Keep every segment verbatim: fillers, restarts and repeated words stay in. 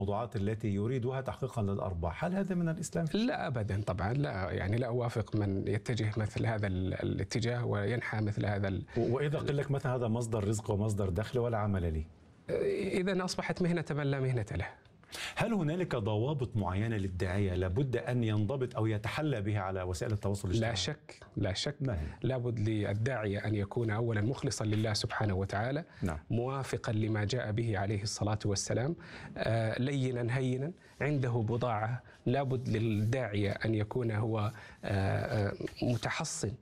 الموضوعات التي يريدها تحقيقا للأرباح، هل هذا من الإسلام؟ لا أبدا طبعا، لا يعني لا أوافق من يتجه مثل هذا الاتجاه وينحى مثل هذا ال... وإذا قل لك مثلا هذا مصدر رزق ومصدر دخل ولا عمل لي، إذا أصبحت مهنة من لا مهنة له. هل هنالك ضوابط معينة للداعية لابد أن ينضبط أو يتحلى بها على وسائل التواصل الاجتماعي؟ لا شك لا شك لابد للداعية أن يكون أولا مخلصا لله سبحانه وتعالى، نعم. موافقا لما جاء به عليه الصلاة والسلام، آه لينا هينا، عنده بضاعة. لابد للداعية أن يكون هو آه متحصن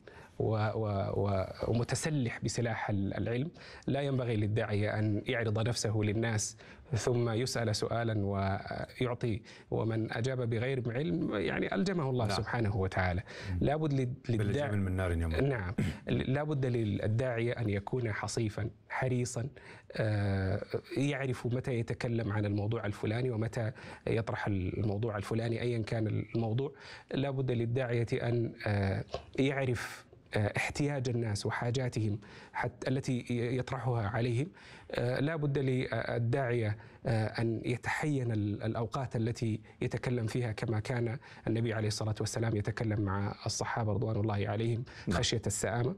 ومتسلح بسلاح العلم. لا ينبغي للداعية أن يعرض نفسه للناس ثم يسأل سؤالا ويعطي، ومن أجاب بغير علم يعني ألجمه الله. نعم. سبحانه وتعالى. لابد للداعية من نار يموت. نعم، لابد للداعية أن يكون حصيفا حريصا، يعرف متى يتكلم عن الموضوع الفلاني ومتى يطرح الموضوع الفلاني أيا كان الموضوع. لابد للداعية أن يعرف احتياج الناس وحاجاتهم حتى التي يطرحها عليهم. لا بد للداعية أن يتحين الأوقات التي يتكلم فيها كما كان النبي عليه الصلاة والسلام يتكلم مع الصحابة رضوان الله عليهم خشية السآمة.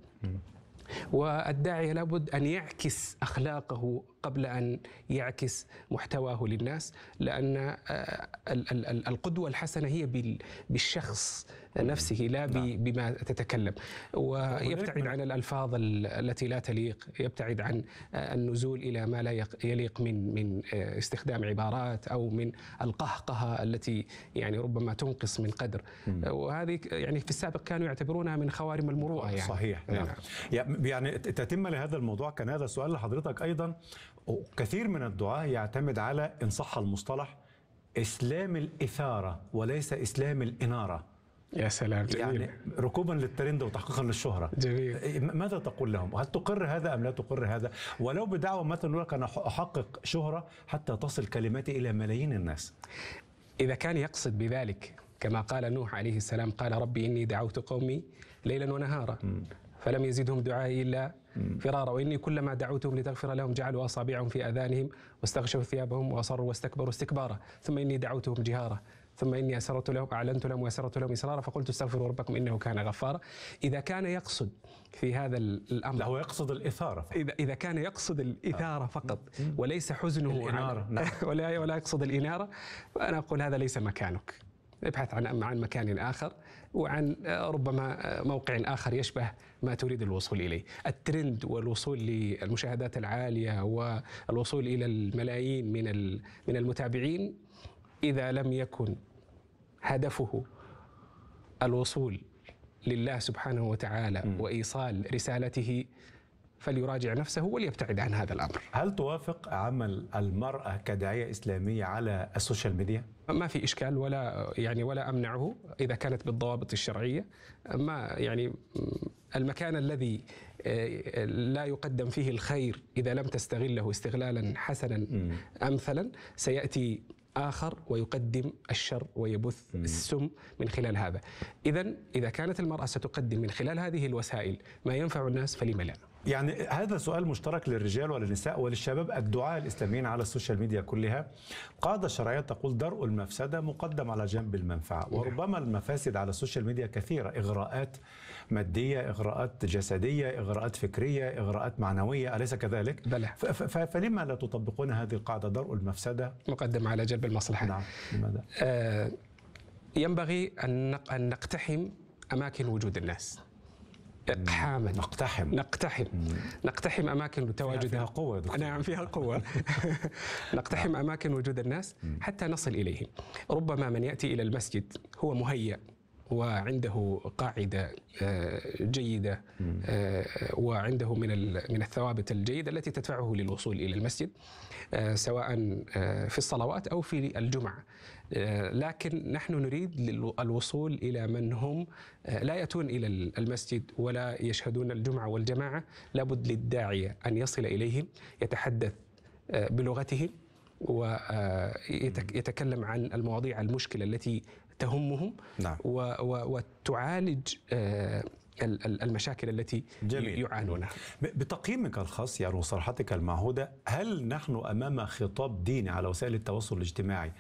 والداعية لابد أن يعكس أخلاقه قبل أن يعكس محتواه للناس، لأن القدوة الحسنة هي بالشخص نفسه لا بما تتكلم، ويبتعد عن الألفاظ التي لا تليق، يبتعد عن النزول إلى ما لا يليق من من استخدام عبارات أو من القهقهة التي يعني ربما تنقص من قدر، وهذه يعني في السابق كانوا يعتبرونها من خوارم المروءة. يعني صحيح. نعم. يعني تتم لهذا الموضوع كان هذا السؤال لحضرتك أيضا. كثير من الدعاة يعتمد على إن صح المصطلح إسلام الإثارة وليس إسلام الإنارة. يا سلام، جميل. يعني ركوبا للترند وتحقيقا للشهرة. جميل. ماذا تقول لهم؟ هل تقر هذا أم لا تقر هذا؟ ولو بدعوة مثلا لك أنا أحقق شهرة حتى تصل كلماتي إلى ملايين الناس. إذا كان يقصد بذلك كما قال نوح عليه السلام، قال ربي إني دعوت قومي ليلا ونهارا فلم يزدهم دعائي إلا فرارا وإني كلما دعوتهم لتغفر لهم جعلوا أصابعهم في آذانهم واستغشوا ثيابهم وأصروا واستكبروا استكبارا ثم إني دعوتهم جهارا ثم إني أسررت لهم أعلنت لهم وأسررت لهم إسرارا فقلت استغفروا ربكم إنه كان غفارا. إذا كان يقصد في هذا الأمر، لا هو يقصد الإثارة فقط. إذا إذا كان يقصد الإثارة فقط وليس حزنه الإنارة عن ولا ولا يقصد الإنارة، فأنا أقول هذا ليس مكانك. ابحث عن عن مكان آخر وعن ربما موقع آخر يشبه ما تريد الوصول إليه. الترند والوصول للمشاهدات العالية والوصول إلى الملايين من من المتابعين، إذا لم يكن هدفه الوصول لله سبحانه وتعالى م. وإيصال رسالته، فليراجع نفسه وليبتعد عن هذا الأمر. هل توافق عمل المرأة كداعية إسلامية على السوشيال ميديا؟ ما في إشكال ولا يعني ولا أمنعه إذا كانت بالضوابط الشرعية. ما يعني المكان الذي لا يقدم فيه الخير إذا لم تستغله استغلالا حسنا م. أمثلا، سيأتي آخر ويقدم الشر ويبث السم من خلال هذا. إذن إذا كانت المرأة ستقدم من خلال هذه الوسائل ما ينفع الناس فلم لا؟ يعني هذا سؤال مشترك للرجال وللنساء وللشباب الدعاة الإسلاميين على السوشيال ميديا كلها. قاعدة شرعية تقول درء المفسدة مقدم على جنب المنفعة، وربما المفاسد على السوشيال ميديا كثيرة، إغراءات مادية، إغراءات جسدية، إغراءات فكرية، إغراءات معنوية، أليس كذلك؟ بلى. فلما لا تطبقون هذه القاعدة درء المفسدة مقدم على جلب المصلحة؟ نعم. لماذا؟ آه ينبغي أن أن نقتحم أماكن وجود الناس. اقحاما نقتحم نقتحم مم. نقتحم اماكن تواجد فيها قوه دكتور. نعم فيها قوه. نقتحم اماكن وجود الناس حتى نصل اليهم. ربما من ياتي الى المسجد هو مهيأ وعنده قاعده جيده وعنده من من الثوابت الجيده التي تدفعه للوصول الى المسجد، سواء في الصلوات او في الجمعه، لكن نحن نريد الوصول الى من هم لا ياتون الى المسجد ولا يشهدون الجمعه والجماعه. لابد للداعيه ان يصل اليهم، يتحدث بلغتهم ويتكلم عن المواضيع المشكله التي تهمهم. نعم. وتعالج المشاكل التي جميل. يعانونها. بتقييمك الخاص يعني وصراحتك المعهودة، هل نحن أمام خطاب ديني على وسائل التواصل الاجتماعي